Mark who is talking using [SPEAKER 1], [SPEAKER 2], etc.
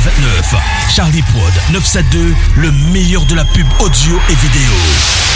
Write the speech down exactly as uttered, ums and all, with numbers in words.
[SPEAKER 1] vingt-neuf. Charlie Prod neuf cent soixante-deux, le meilleur de la pub audio et vidéo.